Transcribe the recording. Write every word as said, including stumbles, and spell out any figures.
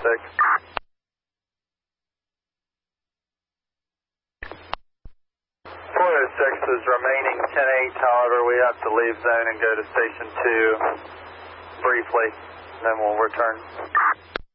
six. four oh six is remaining ten eight, however, we have to leave zone and go to station two briefly, then we'll return.